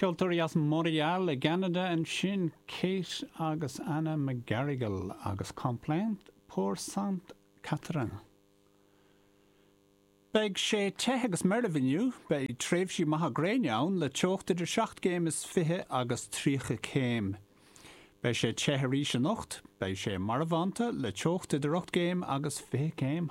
Ceoltóirí as Montreal le Canada an sin Kate agus Anna McGarrigle agus Complaint Port Saint Catherine. Beg sé te agus merviniu bei tréfhsí maha gréineán le teochta de 7 géim is 5 agus 3 céim. Bei sé te ríise nocht, bei sé marvanta le teochta de 8 géim agus 5 céim